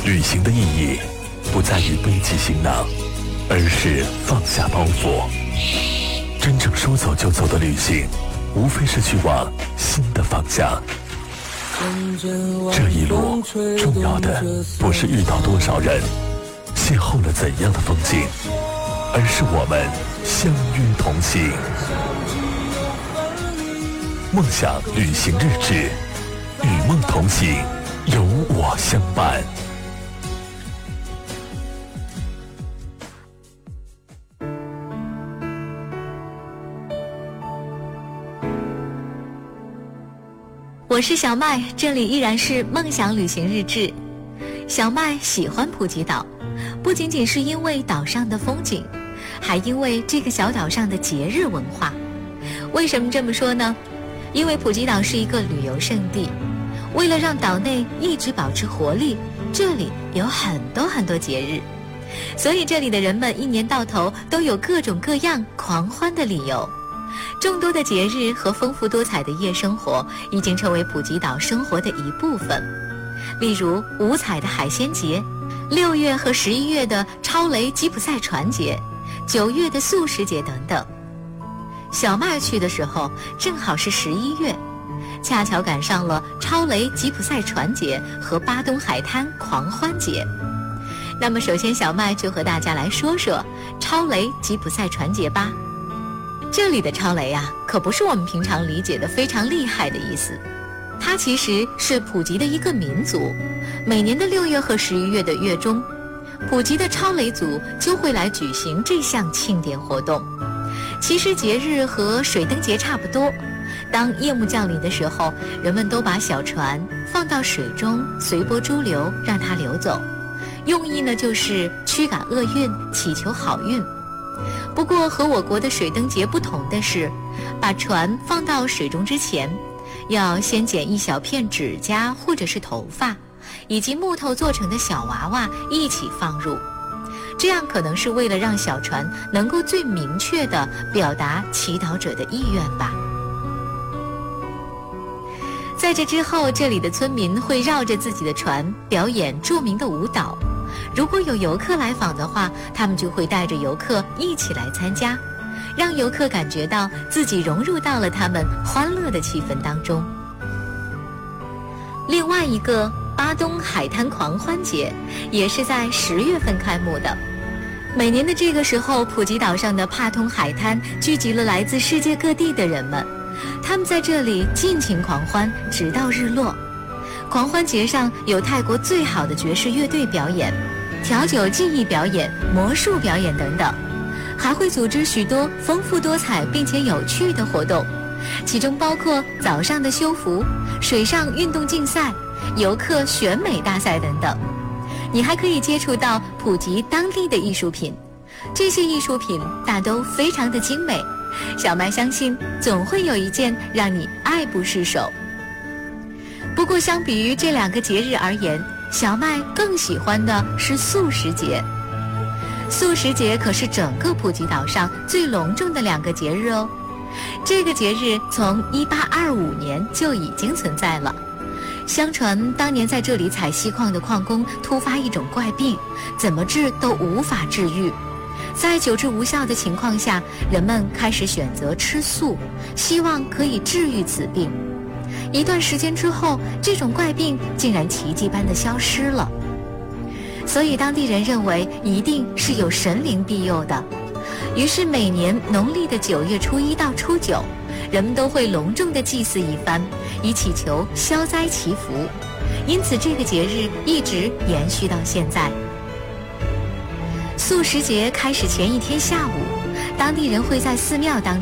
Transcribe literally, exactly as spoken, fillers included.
旅行的意义不在于背起行囊，而是放下包袱。真正说走就走的旅行，无非是去往新的方向。这一路重要的不是遇到多少人，邂逅了怎样的风景，而是我们相约同行。梦想旅行日志，与梦同行，有我相伴。 我是小麦，这里依然是梦想旅行日志。小麦喜欢普吉岛，不仅仅是因为岛上的风景，还因为这个小岛上的节日文化。为什么这么说呢？因为普吉岛是一个旅游胜地，为了让岛内一直保持活力，这里有很多很多节日，所以这里的人们一年到头都有各种各样狂欢的理由。众多的节日和丰富多彩的夜生活已经成为普吉岛生活的一部分，例如五彩的海鲜节，六月和十一月的超雷吉普赛船节，九月的素食节等等。小麦去的时候正好是十一月，恰巧赶上了超雷吉普赛船节和巴东海滩狂欢节。那么首先小麦就和大家来说说超雷吉普赛船节吧。这里的超雷啊，可不是我们平常理解的非常厉害的意思，它其实是普吉的一个民族。每年的六月和十一月的月中，普吉的超雷族就会来举行这项庆典活动。其实节日和水灯节差不多，当夜幕降临的时候，人们都把小船放到水中，随波逐流，让它流走，用意呢就是驱赶厄运，祈求好运。不过和我国的水灯节不同的是，把船放到水中之前，要先剪一小片指甲或者是头发，以及木头做成的小娃娃一起放入，这样可能是为了让小船能够最明确地表达祈祷者的意愿吧。在这之后，这里的村民会绕着自己的船表演著名的舞蹈。如果有游客来访的话，他们就会带着游客一起来参加，让游客感觉到自己融入到了他们欢乐的气氛当中。另外一个巴东海滩狂欢节也是在十月份开幕的。每年的这个时候，普吉岛上的帕通海滩聚集了来自世界各地的人们，他们在这里尽情狂欢，直到日落。狂欢节上有泰国最好的爵士乐队表演，调酒技艺表演，魔术表演等等，还会组织许多丰富多彩并且有趣的活动，其中包括早上的修服、水上运动竞赛、游客选美大赛等等。你还可以接触到普吉当地的艺术品，这些艺术品大都非常的精美，小麦相信总会有一件让你爱不释手。不过相比于这两个节日而言，小麦更喜欢的是素食节。素食节可是整个普吉岛上最隆重的两个节日哦。这个节日从一八二五年就已经存在了。相传当年在这里采锡矿的矿工突发一种怪病，怎么治都无法治愈。在久治无效的情况下，人们开始选择吃素，希望可以治愈此病。一段时间之后，这种怪病竟然奇迹般的消失了。所以当地人认为一定是有神灵庇佑的，于是每年农历的九月初一到初九，人们都会隆重的祭祀一番，以祈求消灾祈福。因此这个节日一直延续到现在。素食节开始前一天下午，当地人会在寺庙当